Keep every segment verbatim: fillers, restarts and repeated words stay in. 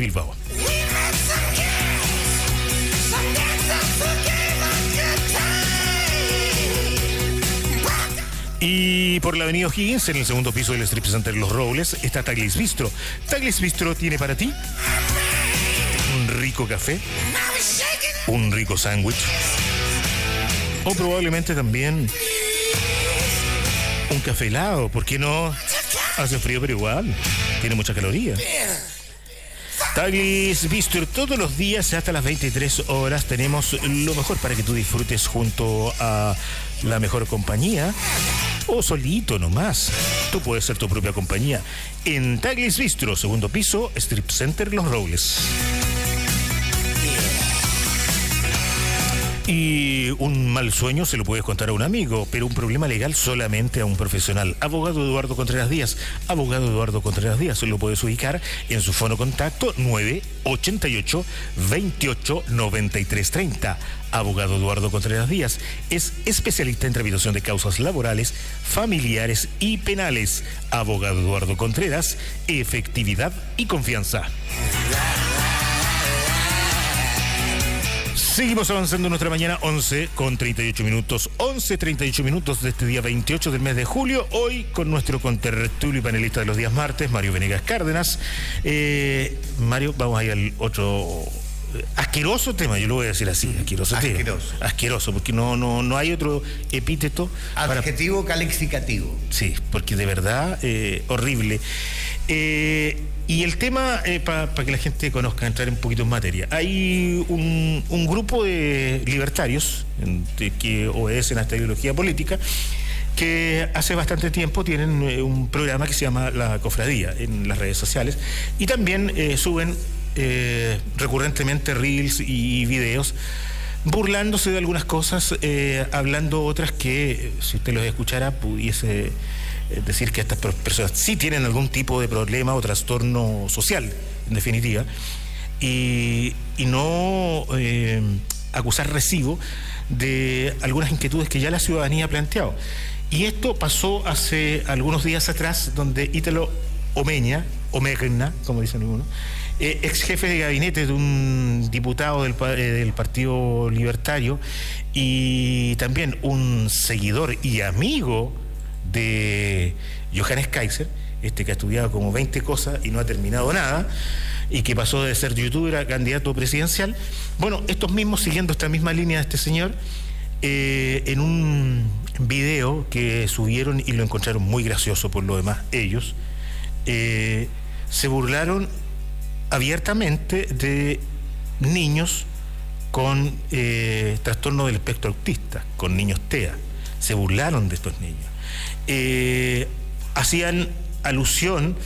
Bilbao. Y por la avenida O'Higgins, en el segundo piso del Strip Center Los Robles, está Taglis Bistro. Taglis Bistro tiene para ti un rico café, un rico sándwich, o probablemente también un café helado. ¿Por qué no? Hace frío, pero igual tiene mucha caloría. Taglis Bistro, todos los días hasta las veintitrés horas tenemos lo mejor para que tú disfrutes junto a la mejor compañía o solito nomás. Tú puedes ser tu propia compañía en Taglis Bistro, segundo piso, Strip Center Los Robles. Y un mal sueño se lo puedes contar a un amigo, pero un problema legal solamente a un profesional. Abogado Eduardo Contreras Díaz. Abogado Eduardo Contreras Díaz. Lo puedes ubicar en su fono contacto nueve ochenta y ocho, veintiocho, noventa y tres, treinta. Abogado Eduardo Contreras Díaz es especialista en tramitación de causas laborales, familiares y penales. Abogado Eduardo Contreras, efectividad y confianza. Seguimos avanzando en nuestra mañana, once con treinta y ocho minutos, once treinta y ocho minutos de este día veintiocho del mes de julio, hoy con nuestro contertulio y panelista de los días martes, Mario Venegas Cárdenas. Eh, Mario, vamos a ir al otro asqueroso tema, yo lo voy a decir así, asqueroso, asqueroso. tema. Asqueroso, porque no, no, no hay otro epíteto. Adjetivo para... calificativo. Sí, porque de verdad, eh, horrible. Eh, y el tema, eh, para pa que la gente conozca, entrar un poquito en materia. Hay un, un grupo de libertarios de, que obedecen a esta ideología política, que hace bastante tiempo tienen eh, un programa que se llama La Cofradía en las redes sociales, y también eh, suben eh, recurrentemente reels y videos burlándose de algunas cosas, eh, hablando otras que, si usted los escuchara, pudiese decir que estas personas sí tienen algún tipo de problema o trastorno social, en definitiva, y, y no eh, acusar recibo de algunas inquietudes que ya la ciudadanía ha planteado. Y esto pasó hace algunos días atrás, donde Ítalo Omeña, Omeña, como dicen algunos, eh, ex jefe de gabinete de un diputado del, eh, del Partido Libertario y también un seguidor y amigo de Johannes Kaiser, este que ha estudiado como veinte cosas y no ha terminado nada, y que pasó de ser youtuber a candidato presidencial. Bueno, estos mismos, siguiendo esta misma línea de este señor, eh, en un video que subieron y lo encontraron muy gracioso por lo demás ellos, eh, se burlaron abiertamente de niños con eh, trastorno del espectro autista, con niños T E A. Se burlaron de estos niños. Eh, hacían alusión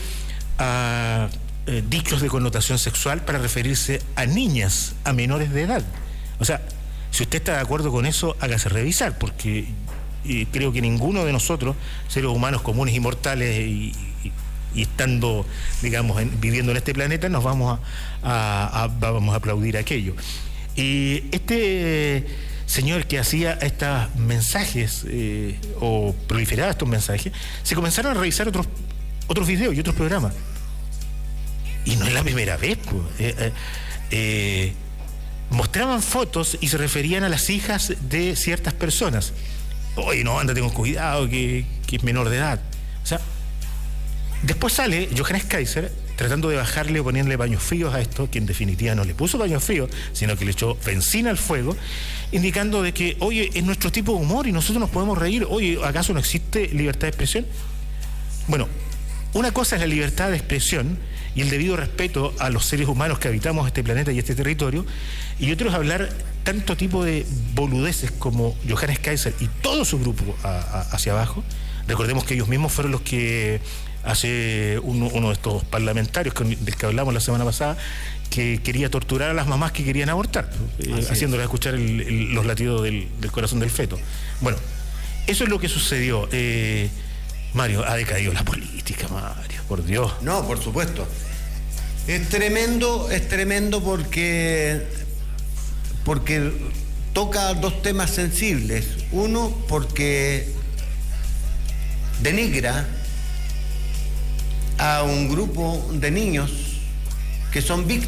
a eh, dichos de connotación sexual para referirse a niñas, a menores de edad. O sea, si usted está de acuerdo con eso, hágase revisar, porque eh, creo que ninguno de nosotros, seres humanos comunes y mortales y, y, y estando, digamos, en, viviendo en este planeta, nos vamos a, a, a, vamos a aplaudir aquello. Y este señor que hacía estos mensajes eh, o proliferaba estos mensajes, se comenzaron a revisar otros otros videos y otros programas. Y no es la primera vez, pues. Eh, eh, eh, mostraban fotos y se referían a las hijas de ciertas personas. Oye, no, anda, tengo cuidado, que, que es menor de edad. O sea, después sale Johannes Kaiser tratando de bajarle o ponerle paños fríos a esto, que en definitiva no le puso paños fríos, sino que le echó benzina al fuego, indicando de que, oye, es nuestro tipo de humor y nosotros nos podemos reír. Oye, ¿acaso no existe libertad de expresión? Bueno, una cosa es la libertad de expresión y el debido respeto a los seres humanos que habitamos este planeta y este territorio, y otro es hablar tanto tipo de boludeces como Johannes Kaiser y todo su grupo a, a, hacia abajo. Recordemos que ellos mismos fueron los que hace uno, uno de estos parlamentarios con, del que hablamos la semana pasada, que quería torturar a las mamás que querían abortar, eh, haciéndoles escuchar el, el, los latidos del, del corazón del feto. Bueno, eso es lo que sucedió. Eh, Mario, ha decaído la política, Mario, por Dios. No, por supuesto. Es tremendo, es tremendo porque, porque toca dos temas sensibles. Uno, porque denigra a un grupo de niños que son víctimas